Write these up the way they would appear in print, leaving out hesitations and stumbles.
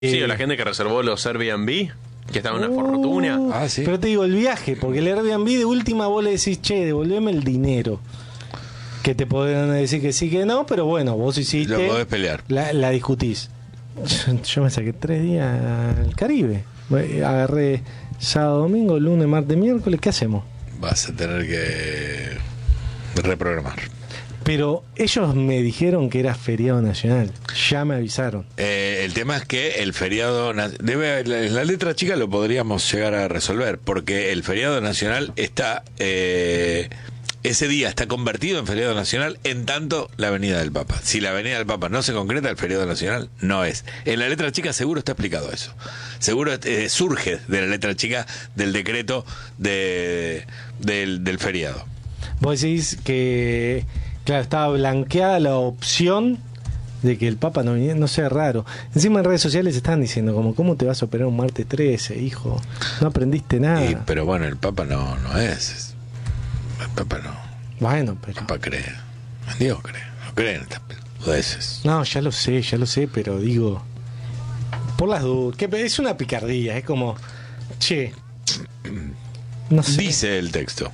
Sí, o la gente que reservó los Airbnb, que estaba en una fortuna. Ah, sí. Pero te digo, el viaje, porque el Airbnb de última vos le decís, che, devolveme el dinero. Que te podrán decir que sí, que no, pero bueno, vos hiciste. Lo podés pelear. La discutís. Yo me saqué 3 días al Caribe. Agarré sábado, domingo, lunes, martes, miércoles. ¿Qué hacemos? Vas a tener que reprogramar. Pero ellos me dijeron que era feriado nacional. Ya me avisaron. El tema es que el feriado la letra chica lo podríamos llegar a resolver, porque el feriado nacional está ese día está convertido en feriado nacional en tanto la Avenida del Papa. Si la Avenida del Papa no se concreta, el feriado nacional no es. En la letra chica seguro está explicado eso. Seguro surge de la letra chica del decreto del feriado. Vos decís que, claro, estaba blanqueada la opción de que el Papa no viniera, no sea raro. Encima en redes sociales están diciendo como, ¿cómo te vas a operar un martes 13, hijo? No aprendiste nada. Pero bueno, el Papa no es. El Papa no. Bueno, pero... El Papa cree. En Dios cree. No cree en estas pelotudeces. No, ya lo sé, pero digo... Por las dudas, que es una picardía, es como... Che... No sé. Dice el texto.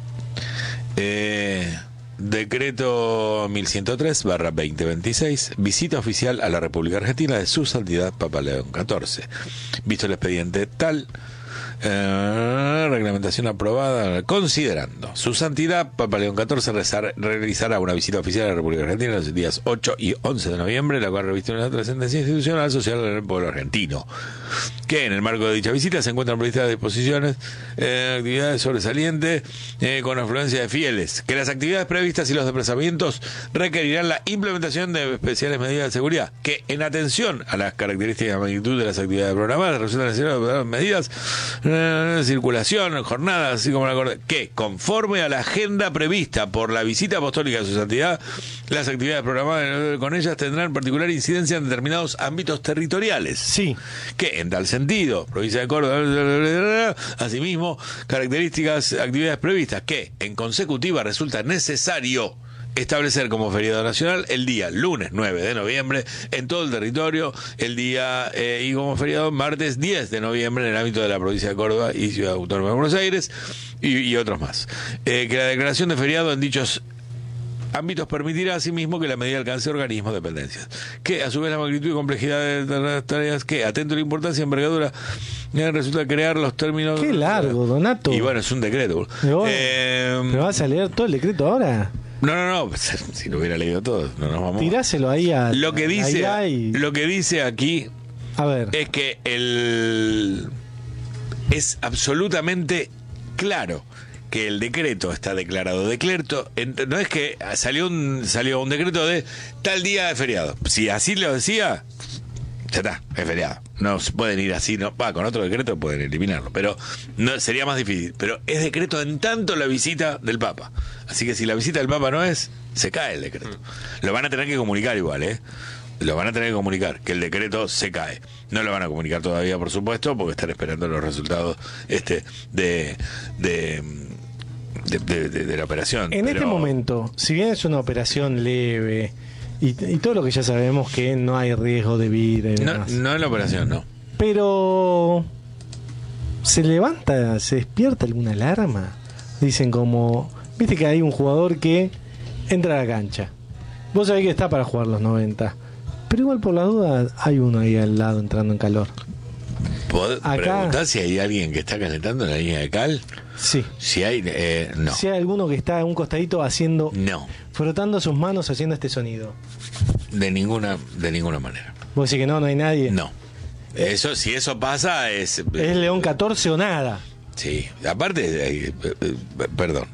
Decreto 1103/2026, visita oficial a la República Argentina de su santidad Papa León XIV. Visto el expediente tal, reglamentación aprobada, considerando su santidad Papa León XIV realizará una visita oficial a la República Argentina los días 8 y 11 de noviembre, la cual reviste una trascendencia institucional social del pueblo argentino, que en el marco de dicha visita se encuentran previstas disposiciones, actividades sobresalientes con afluencia de fieles, que las actividades previstas y los desplazamientos requerirán la implementación de especiales medidas de seguridad, que en atención a las características y magnitud de las actividades programadas resultan necesarias medidas circulación, jornadas, así como que conforme a la agenda prevista por la visita apostólica de su santidad, las actividades programadas con ellas tendrán particular incidencia en determinados ámbitos territoriales. Sí. Que en tal sentido, provincia de Córdoba, asimismo, características, actividades previstas, que en consecutiva resulta necesario establecer como feriado nacional el día lunes 9 de noviembre en todo el territorio, el día y como feriado martes 10 de noviembre en el ámbito de la provincia de Córdoba y Ciudad Autónoma de Buenos Aires y otros más. Que la declaración de feriado en dichos ámbitos permitirá asimismo que la medida alcance organismos, dependencias. Que a su vez la magnitud y complejidad de las tareas, que atento a la importancia y envergadura, resulta crear los términos... Qué largo, Donato. Y bueno, es un decreto. ¿Pero vas a leer todo el decreto ahora? No, si lo hubiera leído todo, no nos vamos. Tiráselo ahí a... Lo que dice aquí, a ver, es que es absolutamente claro que el decreto está declarado decreto. No es que salió un decreto de tal día de feriado. Si así lo decía, ya está, es feriado. No se pueden ir así, con otro decreto pueden eliminarlo, pero no sería más difícil. Pero es decreto en tanto la visita del Papa. Así que si la visita del Papa no es, se cae el decreto. Lo van a tener que comunicar igual, Lo van a tener que comunicar, que el decreto se cae. No lo van a comunicar todavía, por supuesto, porque están esperando los resultados de la operación. En este momento, si bien es una operación leve y todo lo que ya sabemos, que no hay riesgo de vida y demás, no en la operación, no. Pero se despierta alguna alarma. Dicen como, viste que hay un jugador que entra a la cancha, vos sabés que está para jugar los 90, pero igual por la duda hay uno ahí al lado entrando en calor. ¿Preguntás si hay alguien que está calentando en la línea de cal? Sí. Si hay, no. Si hay alguno que está a un costadito haciendo... No. Frotando sus manos haciendo este sonido. De ninguna manera. ¿Vos decís que no hay nadie? No. Si eso pasa es... ¿Es León 14 o nada? Sí. Aparte, perdón.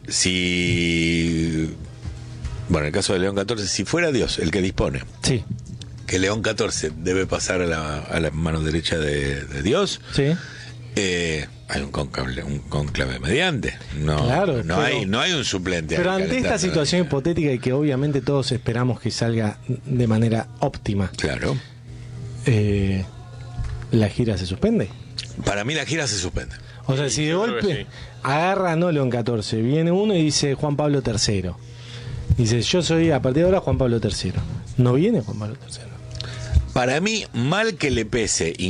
Bueno, en el caso de León 14, si fuera Dios el que dispone... Sí. Que León 14 debe pasar a la mano derecha de Dios. Sí. Hay un conclave mediante. Claro, no hay un suplente. Pero ante esta situación hipotética y que obviamente todos esperamos que salga de manera óptima. Claro. ¿La gira se suspende? Para mí la gira se suspende. O sea, si de golpe agarra no León 14, viene uno y dice Juan Pablo III. Dice, yo soy a partir de ahora Juan Pablo III. ¿No viene Juan Pablo III? Para mí, mal que le pese